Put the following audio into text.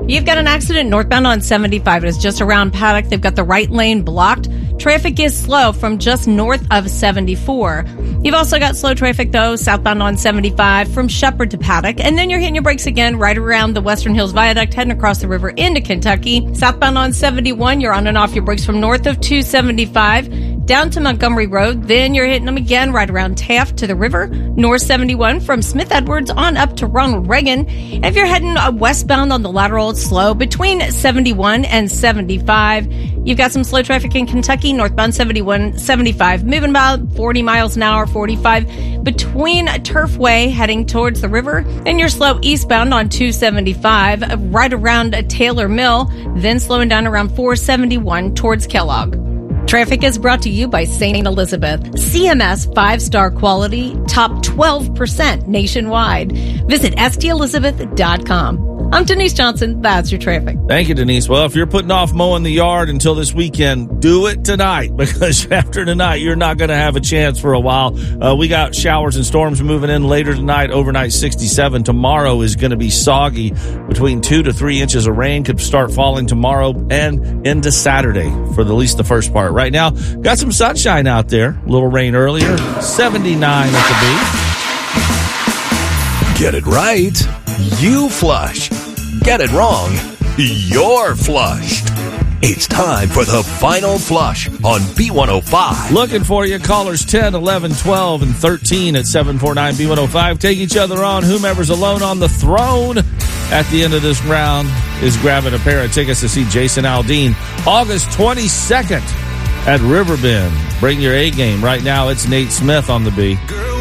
You've got an accident northbound on 75. It is just around Paddock. They've got the right lane blocked. Traffic is slow from just north of 74. You've also got slow traffic, though, southbound on 75 from Shepherd to Paddock. And then you're hitting your brakes again right around the Western Hills Viaduct, heading across the river into Kentucky. Southbound on 71, you're on and off your brakes from north of 275 down to Montgomery Road. Then you're hitting them again right around Taft to the river. North 71 from Smith Edwards on up to Ronald Reagan. And if you're heading westbound on the lateral, it's slow between 71 and 75. You've got some slow traffic in Kentucky, northbound 71, 75, moving about 40 miles an hour, 45 between Turfway heading towards the river. Then you're slow eastbound on 275 right around Taylor Mill, then slowing down around 471 towards Kellogg. Traffic is brought to you by St. Elizabeth. CMS 5-star quality, top 12% nationwide. Visit STElizabeth.com. I'm Denise Johnson. That's your traffic. Thank you, Denise. Well, if you're putting off mowing the yard until this weekend, do it tonight, because after tonight, you're not going to have a chance for a while. We got showers and storms moving in later tonight, overnight 67. Tomorrow is going to be soggy. Between 2 to 3 inches of rain could start falling tomorrow and into Saturday for at least the first part. Right now, got some sunshine out there. A little rain earlier. 79 at the beach. Get it right, you flush. Get it wrong, you're flushed. It's time for the final flush on B105. Looking for you. Callers 10, 11, 12, and 13 at 749-B105. Take each other on. Whomever's alone on the throne at the end of this round is grabbing a pair of tickets to see Jason Aldean August 22nd at Riverbend. Bring your A game. Right now, it's Nate Smith on the B.